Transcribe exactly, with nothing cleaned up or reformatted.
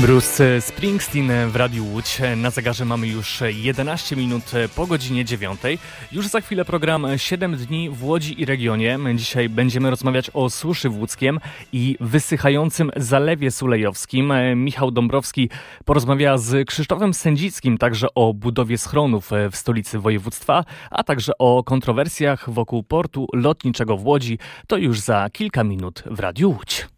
Bruce Springsteen w Radiu Łódź. Na zegarze mamy już jedenaście minut po godzinie dziewiątej. Już za chwilę program siedem dni w Łodzi i regionie. Dzisiaj będziemy rozmawiać o suszy w Łódzkiem i wysychającym Zalewie Sulejowskim. Michał Dąbrowski porozmawia z Krzysztofem Sędzickim także o budowie schronów w stolicy województwa, a także o kontrowersjach wokół portu lotniczego w Łodzi. To już za kilka minut w Radiu Łódź.